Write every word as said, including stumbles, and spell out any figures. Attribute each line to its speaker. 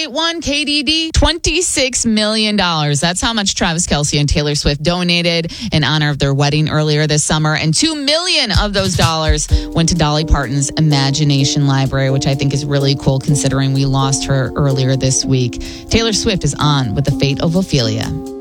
Speaker 1: eight one K D D, twenty-six million dollars. That's how much Travis Kelce and Taylor Swift donated in honor of their wedding earlier this summer. And two million dollars of those dollars went to Dolly Parton's Imagination Library, which I think is really cool considering we lost her earlier this week. Taylor Swift is on with The Fate of Ophelia.